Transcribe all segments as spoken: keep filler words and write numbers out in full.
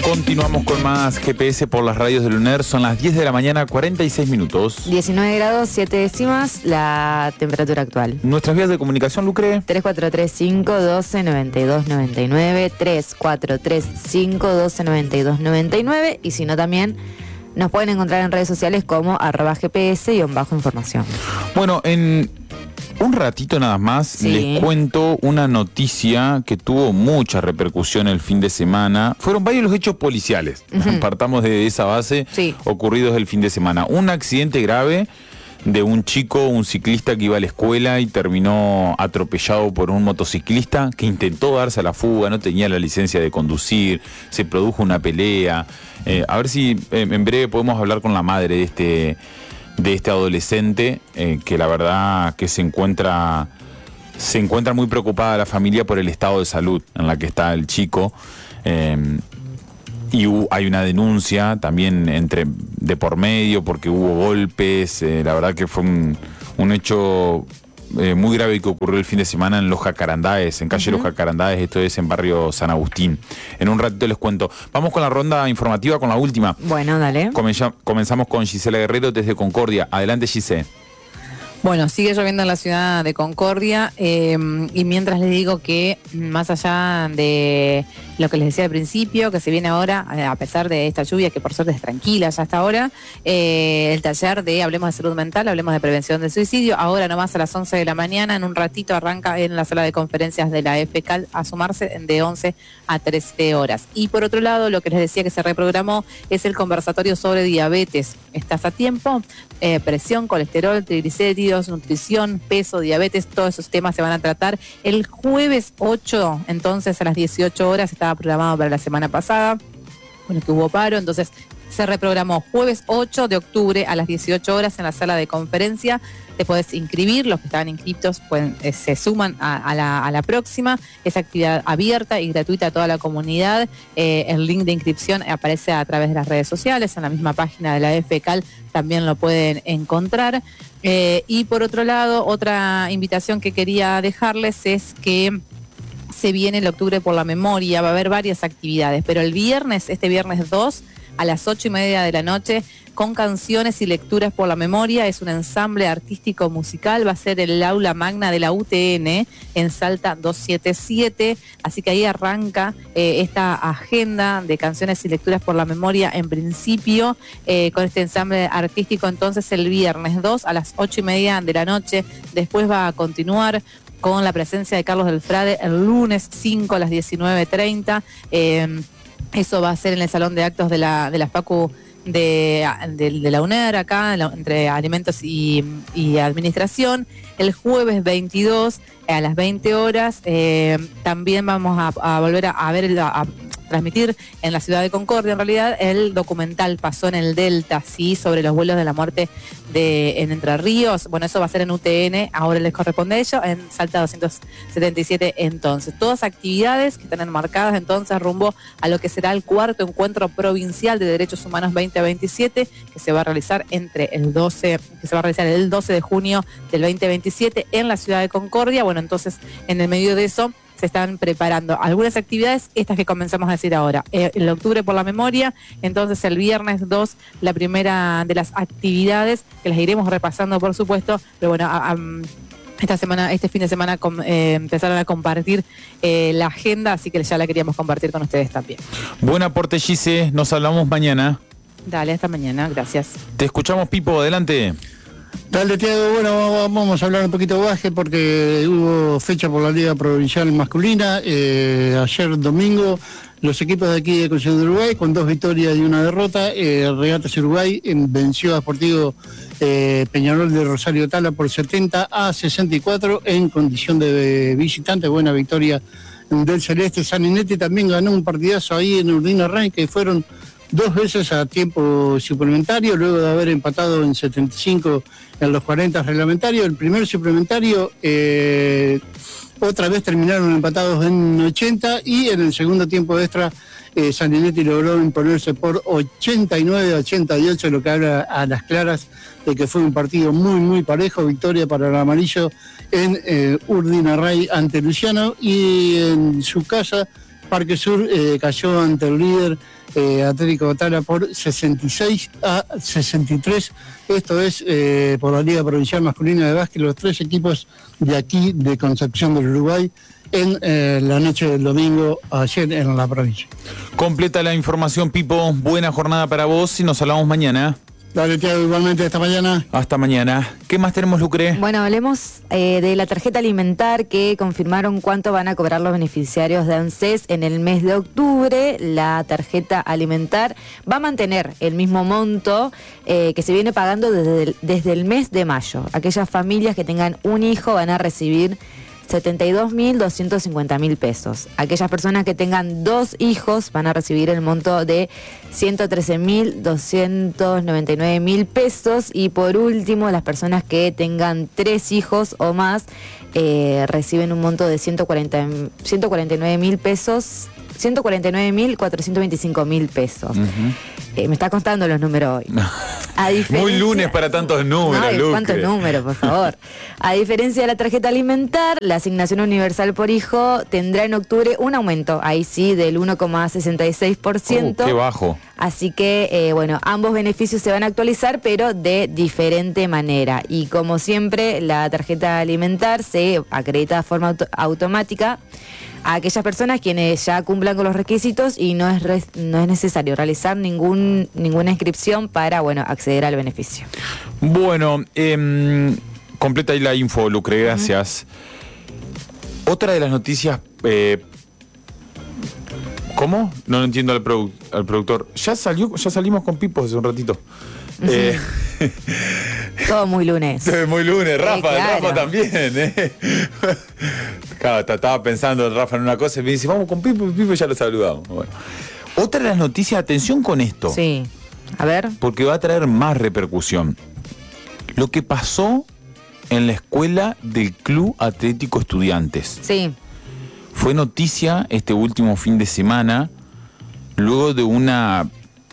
Continuamos con más G P S por las radios del UNER. Son las diez de la mañana, cuarenta y seis minutos. diecinueve grados, siete décimas, la temperatura actual. Nuestras vías de comunicación, Lucre. tres cuatro tres cinco, doce, noventa y dos, noventa y nueve, tres cuatro tres cinco, doce, noventa y dos, noventa y nueve. Y si no, también nos pueden encontrar en redes sociales como arroba gps-información. Bueno, en un ratito nada más, sí, les cuento una noticia que tuvo mucha repercusión el fin de semana. Fueron varios los hechos policiales, uh-huh. Partamos de esa base, sí, ocurridos el fin de semana. Un accidente grave de un chico, un ciclista que iba a la escuela y terminó atropellado por un motociclista que intentó darse a la fuga, no tenía la licencia de conducir, se produjo una pelea. Eh, a ver si eh, en breve podemos hablar con la madre de este... de este adolescente, eh, que la verdad que se encuentra se encuentra muy preocupada la familia por el estado de salud en la que está el chico, eh, y hu- hay una denuncia también entre de por medio porque hubo golpes. Eh, la verdad que fue un, un hecho eh, muy grave que ocurrió el fin de semana en Los Jacarandáes, en calle uh-huh. Los Jacarandáes, esto es en barrio San Agustín. En un ratito les cuento. Vamos con la ronda informativa, con la última. Bueno, dale. Comenza- comenzamos con Gisela Guerrero desde Concordia. Adelante, Gisela. Bueno, sigue lloviendo en la ciudad de Concordia, eh, y mientras les digo que más allá de lo que les decía al principio, que se viene ahora, a pesar de esta lluvia que por suerte es tranquila ya hasta ahora, eh, el taller de Hablemos de Salud Mental, Hablemos de Prevención del Suicidio, ahora nomás a las once de la mañana, en un ratito arranca en la sala de conferencias de la F C A L a sumarse de once a trece horas. Y por otro lado, lo que les decía que se reprogramó es el conversatorio sobre diabetes. ¿Estás a tiempo? Eh, presión, colesterol, triglicéridos, nutrición, peso, diabetes, todos esos temas se van a tratar el jueves ocho, entonces a las dieciocho horas, estaba programado para la semana pasada, bueno, que hubo paro, entonces se reprogramó jueves ocho de octubre a las dieciocho horas en la sala de conferencia. Te podés inscribir, los que estaban inscriptos pueden, eh, se suman a, a, la, a la próxima. Es actividad abierta y gratuita a toda la comunidad. Eh, el link de inscripción aparece a través de las redes sociales, en la misma página de la F C A L también lo pueden encontrar. Eh, y por otro lado, otra invitación que quería dejarles es que se viene el Octubre por la Memoria, va a haber varias actividades, pero el viernes, este viernes dos, a las ocho y media de la noche, con canciones y lecturas por la memoria, es un ensamble artístico musical, va a ser el aula magna de la U T N en Salta doscientos setenta y siete, así que ahí arranca eh, esta agenda de canciones y lecturas por la memoria en principio, eh, con este ensamble artístico entonces el viernes dos a las ocho y media de la noche, después va a continuar con la presencia de Carlos del Frade el lunes cinco a las diecinueve treinta, eh, eso va a ser en el Salón de Actos de la, de la Facu de, de, de la UNER, acá, la, entre alimentos y, y administración. El jueves veintidós a las veinte horas, eh, también vamos a, a volver a, a ver, a, a transmitir en la ciudad de Concordia, en realidad, el documental Pasó en el Delta, sí, sobre los vuelos de la muerte de, en Entre Ríos. Bueno, eso va a ser en U T N, ahora les corresponde a ello, en Salta doscientos setenta y siete entonces. Todas actividades que están enmarcadas entonces rumbo a lo que será el cuarto encuentro provincial de derechos humanos veinte veintisiete, que se va a realizar entre el doce, que se va a realizar el doce de junio del veinte veintisiete en la ciudad de Concordia. Bueno, entonces, en el medio de eso, se están preparando algunas actividades, estas que comenzamos a decir ahora. Eh, el Octubre por la Memoria, entonces el viernes dos, la primera de las actividades, que las iremos repasando, por supuesto, pero bueno, a, a, esta semana, este fin de semana com, eh, empezaron a compartir eh, la agenda, así que ya la queríamos compartir con ustedes también. Buen aporte, Gise, nos hablamos mañana. Dale, hasta mañana, gracias. Te escuchamos, Pipo, adelante. Dale, Tiago, bueno, vamos a hablar un poquito de básquet porque hubo fecha por la Liga Provincial Masculina. Eh, ayer domingo, los equipos de aquí de Concepción de Uruguay, con dos victorias y una derrota, eh, Regatas Uruguay en, venció a Sportivo eh, Peñarol de Rosario Tala por setenta a sesenta y cuatro en condición de visitante. Buena victoria del Celeste. Sanguinetti también ganó un partidazo ahí en Urdina Rey, que fueron dos veces a tiempo suplementario, luego de haber empatado en setenta y cinco en los cuarenta reglamentarios. El primer suplementario, eh, otra vez terminaron empatados en ochenta, y en el segundo tiempo extra, eh, Sanguinetti logró imponerse por ochenta y nueve a ochenta y ocho, lo que habla a las claras de que fue un partido muy, muy parejo. Victoria para el amarillo en eh, Urdinarray ante Luciano, y en su casa Parque Sur eh, cayó ante el líder eh, Atlético Tala por sesenta y seis a sesenta y tres. Esto es eh, por la Liga Provincial Masculina de Básquet, los tres equipos de aquí, de Concepción del Uruguay, en eh, la noche del domingo, ayer en la provincia. Completa la información, Pipo. Buena jornada para vos y nos hablamos mañana. Dale, Tiago, igualmente, hasta mañana. Hasta mañana. ¿Qué más tenemos, Lucre? Bueno, hablemos eh, de la tarjeta alimentar, que confirmaron cuánto van a cobrar los beneficiarios de ANSES en el mes de octubre. La tarjeta alimentar va a mantener el mismo monto eh, que se viene pagando desde el, desde el mes de mayo. Aquellas familias que tengan un hijo van a recibir setenta y dos mil doscientos cincuenta mil pesos. Aquellas personas que tengan dos hijos van a recibir el monto de ciento trece mil doscientos noventa y nueve mil pesos. Y por último, las personas que tengan tres hijos o más eh, reciben un monto de ciento cuarenta, ciento cuarenta y nueve mil pesos, ciento cuarenta y nueve mil cuatrocientos veinticinco mil pesos. Uh-huh. Eh, me está costando los números hoy. A Muy lunes para tantos números, no, Lucre. ¿Cuántos números, por favor? A diferencia de la tarjeta alimentar, la asignación universal por hijo tendrá en octubre un aumento, ahí sí, del uno coma sesenta y seis por ciento. Oh, ¡qué bajo! Así que, eh, bueno, ambos beneficios se van a actualizar, pero de diferente manera. Y como siempre, la tarjeta alimentar se acredita de forma auto- automática a aquellas personas quienes ya cumplan con los requisitos y no es re- no es necesario realizar ningún ninguna inscripción para, bueno, acceder al beneficio. Bueno, eh, completa ahí la info, Lucre, gracias. Uh-huh. Otra de las noticias... Eh, ¿Cómo? No lo entiendo al, produ- al productor. Ya salió, ya salimos con Pipo hace un ratito. Uh-huh. Eh, Todo muy lunes. Muy lunes, Rafa, sí, claro. Rafa también, ¿eh? Claro, estaba pensando Rafa en una cosa y me dice, vamos con Pipo, Pipo ya lo saludamos. Bueno. Otra de las noticias, atención con esto. Sí, a ver. Porque va a traer más repercusión. Lo que pasó en la escuela del Club Atlético Estudiantes. Sí. Fue noticia este último fin de semana, luego de una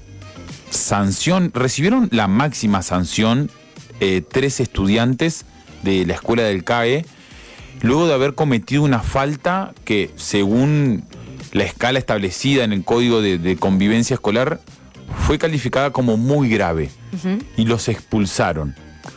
sanción, recibieron la máxima sanción eh, tres estudiantes de la escuela del C A E, luego de haber cometido una falta que, según la escala establecida en el Código de, de Convivencia Escolar, fue calificada como muy grave. Uh-huh. Y los expulsaron.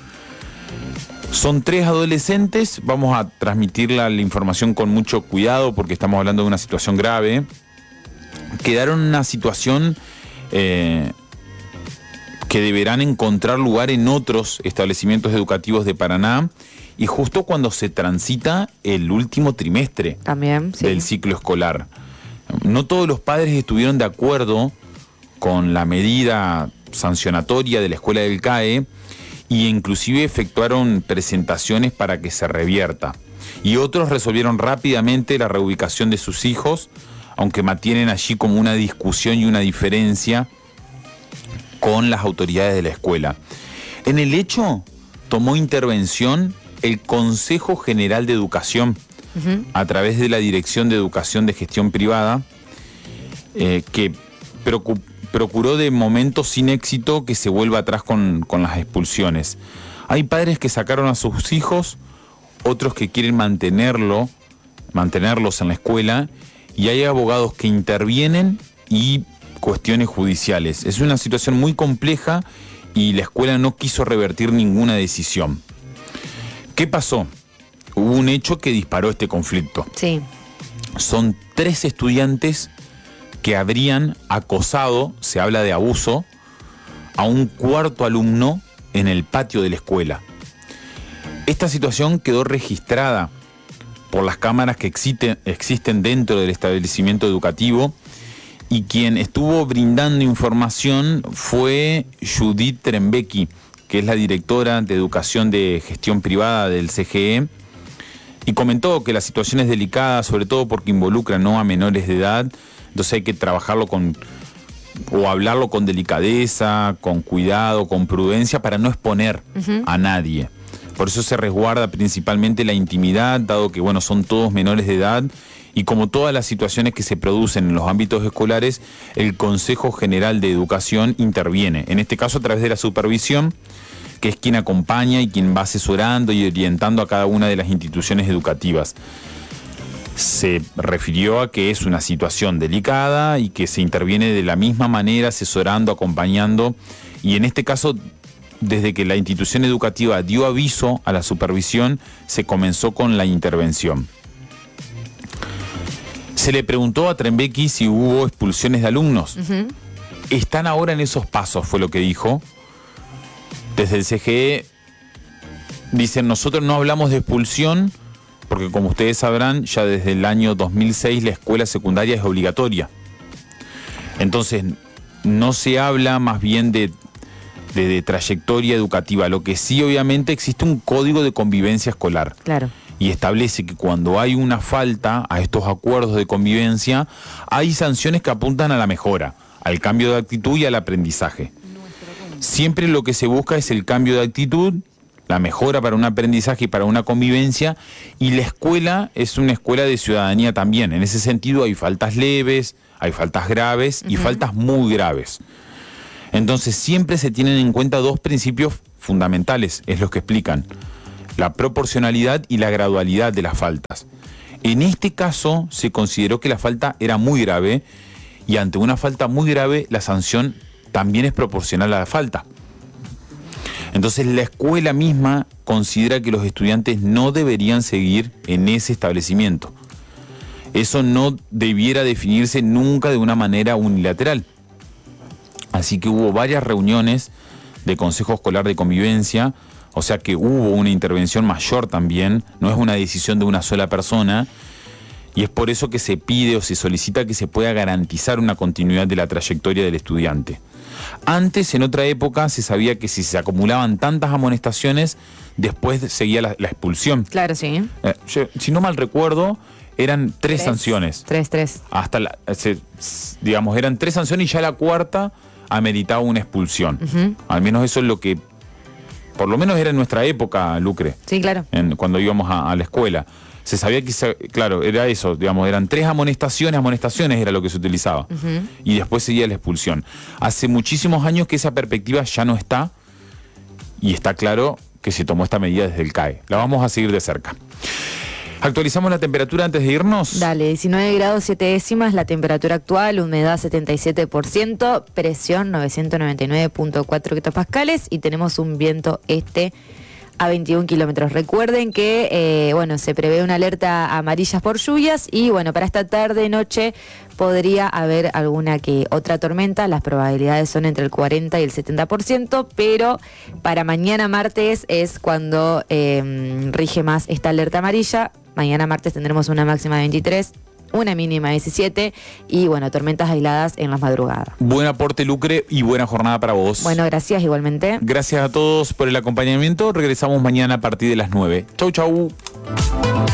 Son tres adolescentes, vamos a transmitir la, la información con mucho cuidado porque estamos hablando de una situación grave. Quedaron en una situación eh, que deberán encontrar lugar en otros establecimientos educativos de Paraná, y justo cuando se transita el último trimestre También, sí. del ciclo escolar. No todos los padres estuvieron de acuerdo con la medida sancionatoria de la escuela del C A E, y inclusive efectuaron presentaciones para que se revierta. Y otros resolvieron rápidamente la reubicación de sus hijos, aunque mantienen allí como una discusión y una diferencia con las autoridades de la escuela. En el hecho tomó intervención el Consejo General de Educación, uh-huh. a través de la Dirección de Educación de Gestión Privada, eh, que preocupó procuró de momento sin éxito que se vuelva atrás con, con las expulsiones. Hay padres que sacaron a sus hijos, otros que quieren mantenerlo, mantenerlos en la escuela, y hay abogados que intervienen y cuestiones judiciales. Es una situación muy compleja y la escuela no quiso revertir ninguna decisión. ¿Qué pasó? Hubo un hecho que disparó este conflicto. Sí. Son tres estudiantes que habrían acosado, se habla de abuso, a un cuarto alumno en el patio de la escuela. Esta situación quedó registrada por las cámaras que existen, existen dentro del establecimiento educativo, y quien estuvo brindando información fue Judith Trembecki, que es la directora de Educación de Gestión Privada del C G E, y comentó que la situación es delicada, sobre todo porque involucra, ¿no?, a menores de edad. Entonces hay que trabajarlo con, o hablarlo con delicadeza, con cuidado, con prudencia, para no exponer uh-huh. a nadie. Por eso se resguarda principalmente la intimidad, dado que, bueno, son todos menores de edad, y como todas las situaciones que se producen en los ámbitos escolares, el Consejo General de Educación interviene, en este caso a través de la supervisión, que es quien acompaña y quien va asesorando y orientando a cada una de las instituciones educativas. se refirió a que es una situación delicada y que se interviene de la misma manera, asesorando, acompañando, y en este caso, desde que la institución educativa dio aviso a la supervisión, se comenzó con la intervención. Se le preguntó a Trembecki si hubo expulsiones de alumnos. Uh-huh. Están ahora en esos pasos, fue lo que dijo. Desde el C G E dicen, nosotros no hablamos de expulsión, porque como ustedes sabrán, ya desde el año dos mil seis la escuela secundaria es obligatoria. Entonces, no se habla más bien de, de, de trayectoria educativa. Lo que sí, obviamente, existe un código de convivencia escolar. Claro. Y establece que cuando hay una falta a estos acuerdos de convivencia, hay sanciones que apuntan a la mejora, al cambio de actitud y al aprendizaje. Siempre lo que se busca es el cambio de actitud, la mejora para un aprendizaje y para una convivencia, y la escuela es una escuela de ciudadanía también. En ese sentido hay faltas leves, hay faltas graves y uh-huh. faltas muy graves. Entonces siempre se tienen en cuenta dos principios fundamentales, es lo que explican: la proporcionalidad y la gradualidad de las faltas. En este caso se consideró que la falta era muy grave, y ante una falta muy grave la sanción también es proporcional a la falta. Entonces la escuela misma considera que los estudiantes no deberían seguir en ese establecimiento. Eso no debiera definirse nunca de una manera unilateral. Así que hubo varias reuniones de Consejo Escolar de Convivencia, o sea que hubo una intervención mayor también, no es una decisión de una sola persona, y es por eso que se pide o se solicita que se pueda garantizar una continuidad de la trayectoria del estudiante. Antes, en otra época, se sabía que si se acumulaban tantas amonestaciones, después seguía la, la expulsión. Claro, sí. Eh, yo, si no mal recuerdo, eran tres, tres sanciones. Tres, tres. Hasta, la, se, digamos, eran tres sanciones y ya la cuarta ameritaba una expulsión. Uh-huh. Al menos eso es lo que, por lo menos era en nuestra época, Lucre. Sí, claro. En, cuando íbamos a, a la escuela. Se sabía que, se, claro, era eso, digamos, eran tres amonestaciones, amonestaciones era lo que se utilizaba. Uh-huh. Y después seguía la expulsión. Hace muchísimos años que esa perspectiva ya no está, y está claro que se tomó esta medida desde el C A E. La vamos a seguir de cerca. ¿Actualizamos la temperatura antes de irnos? Dale, diecinueve grados siete décimas la temperatura actual, humedad setenta y siete por ciento, presión novecientos noventa y nueve punto cuatro hectopascales y tenemos un viento este a veintiún kilómetros. Recuerden que eh, bueno, se prevé una alerta amarilla por lluvias y bueno, para esta tarde, noche podría haber alguna que otra tormenta. Las probabilidades son entre el cuarenta y el setenta por ciento, pero para mañana martes es cuando eh, rige más esta alerta amarilla. Mañana martes tendremos una máxima de veintitrés, una mínima de diecisiete y bueno, tormentas aisladas en las madrugadas. Buen aporte, Lucre, y buena jornada para vos. Bueno, gracias igualmente. Gracias a todos por el acompañamiento. Regresamos mañana a partir de las nueve. Chau, chau.